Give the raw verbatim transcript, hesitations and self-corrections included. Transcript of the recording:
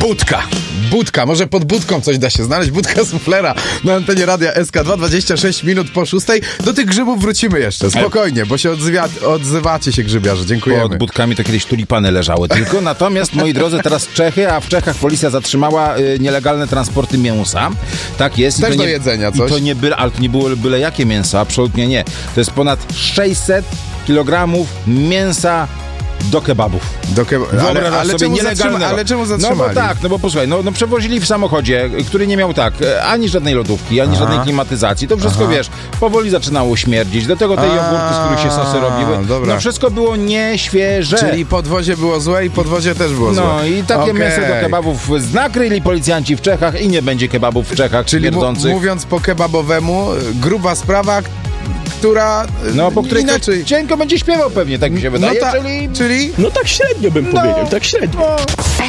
Budka. Budka. Może pod budką coś da się znaleźć. Budka suflera na antenie Radia S K dwa, dwadzieścia sześć minut po szóstej. Do tych grzybów wrócimy jeszcze. Spokojnie, bo się odzywia, odzywacie się, grzybiarze. Dziękujemy. Pod budkami to kiedyś tulipany leżały tylko. Natomiast, moi drodzy, teraz Czechy, a w Czechach policja zatrzymała y, nielegalne transporty mięsa. Tak jest. Też I to do nie, jedzenia coś. I to nie byle, ale to nie było byle jakie mięso. Absolutnie nie. To jest ponad sześćset kilogramów mięsa do kebabów. Do keba- ale, Wyobrażasz ale, sobie czemu nielegalnego. zatrzyma- ale czemu No zatrzymali? bo tak, no bo posłuchaj, no, no przewozili w samochodzie, który nie miał tak, ani żadnej lodówki, ani Aha. żadnej klimatyzacji. To wszystko, Aha. wiesz, powoli zaczynało śmierdzić. Do tego te A, jogurty, z których się sosy robiły. dobra. No wszystko było nieświeże. Czyli podwozie było złe i podwozie też było złe. No i takie Okej. mięso do kebabów nakryli policjanci w Czechach i nie będzie kebabów w Czechach Czyli mu- śmierdzących. mówiąc po kebabowemu, gruba sprawa, która No, po której inaczej. cienko będzie śpiewał pewnie, tak mi się wydaje, no ta, czyli... czyli... No tak średnio bym powiedział, tak średnio.